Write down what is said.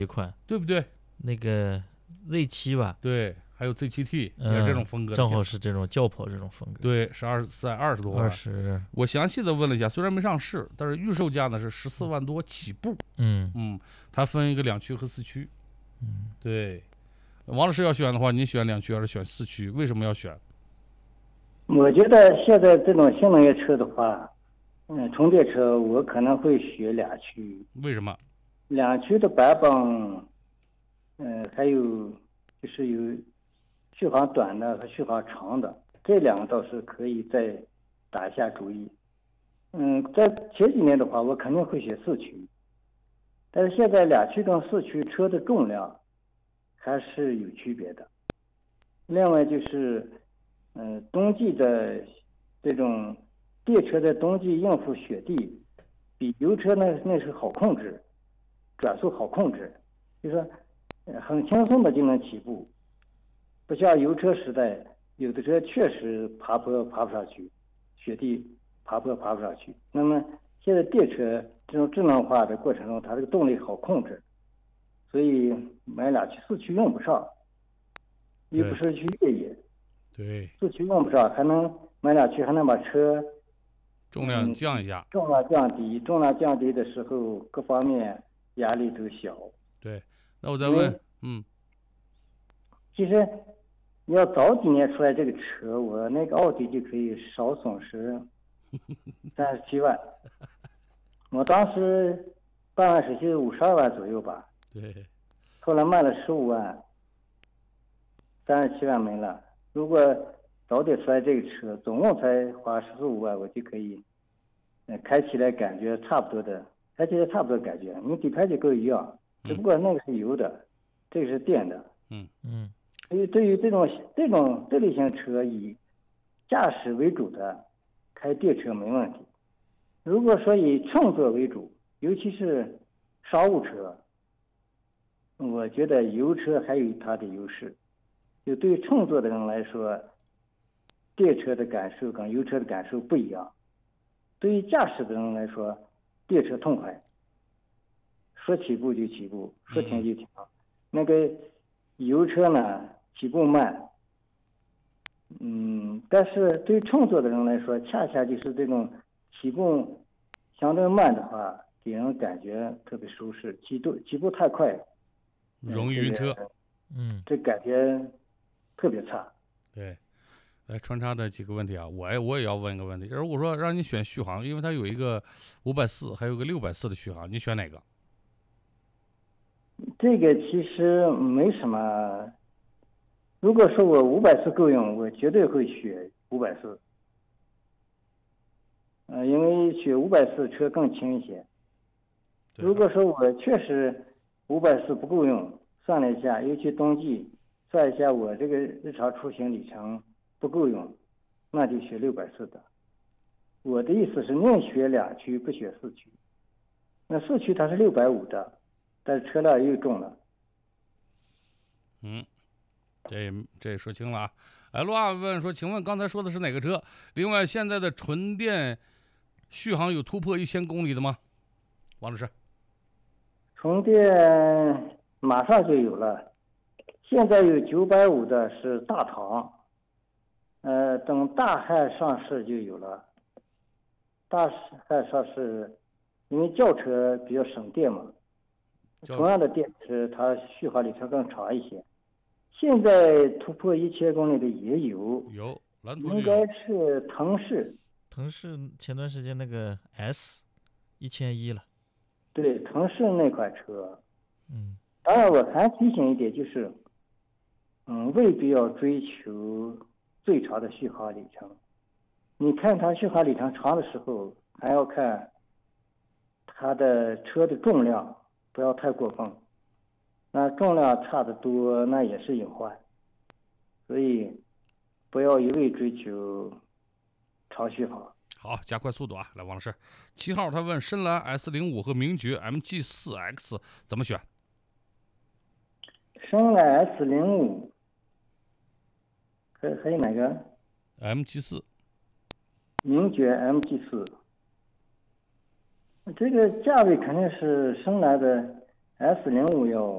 一款对不对？ 那个 Z7吧， 对，还有 Z7T 也是这种风格的， 正好是这种轿跑这种风格。 对，在20多万。 20， 我详细的问了一下，虽然没上市，但是预售价呢是14万多起步。它分一个2驱和4驱。对。王老师要选的话，你选2驱还是选4驱？为什么要选？ 我觉得现在这种新能源车的话，充电车我可能会选2驱。 为什么 ？2驱的版本，还有就是有续航短的和续航长的，这2个倒是可以再打一下主意。在前几年的话，我肯定会选4驱，但是现在2驱跟4驱车的重量还是有区别的。另外就是，冬季的这种电车的冬季应付雪地，比油车那是好控制，转速好控制，就是说，很轻松的就能起步，不像油车时代，有的车确实爬坡爬不上去，雪地爬坡爬不上去。那么现在电车这种智能化的过程中，它这个动力好控制，所以买2驱4驱用不上，又不是去越野。 对 ，4驱用不上，还能买2驱，还能把车重量降一下， 重量降低的时候，各方面压力都小。 对，那我再问， 其实你要早几年出来这个车，我那个奥迪就可以少损失37万。我当时办完手续52万左右吧。 对。 后来卖了15万，37万没了。如果早点出来这个车，总共才花14、15万，我就可以，开起来感觉差不多的，开起来差不多感觉，你底盘结构一样，只不过那个是油的，这个是电的。所以对于这类型车，以驾驶为主的，开电车没问题。如果说以乘坐为主，尤其是商务车，我觉得油车还有它的优势。就对于乘坐的人来说，电车的感受跟油车的感受不一样。对于驾驶的人来说，电车痛快，说起步就起步，说停就停。那个油车呢，起步慢。但是对于乘坐的人来说，恰恰就是这种起步相对慢的话，给人感觉特别舒适。起步太快， 容易晕车。 这感觉特别差。 对，来穿插的几个问题啊，我也要问一个问题。如果说让你选续航，因为它有一个540，还有个640的续航，你选哪个？ 这个其实没什么。如果说我540够用，我绝对会选540。因为选540车更轻一些。如果说我确实540不够用，算了一下，尤其冬季，算一下我这个日常出行里程不够用，那就选640的。我的意思是宁选2驱不选4驱。那4驱它是650的，但是车辆又重了。 这说清了啊。陆阿问说，请问刚才说的是哪个车？另外，现在的纯电续航有突破1000公里的吗？王老师。 纯电马上就有了，现在有950的是大唐，等大汉上市就有了。大汉上市，因为轿车比较省电嘛，同样的电池它续航里程更长一些。现在突破1000公里的也有，应该是腾势前段时间那个 S1100了。 对，腾势那款车。当然我还提醒一点，就是未必要追求最长的续航里程。你看它续航里程长的时候，还要看它的车的重量，不要太过分。那重量差得多，那也是隐患。所以不要一味追求长续航。 好，加快速度啊！来，王老师，7号他问深蓝 S05和名爵 MG4X 怎么选？ 深蓝 S05，还有哪个 ？MG4， 名爵 MG4。这个价位肯定是深蓝的 S05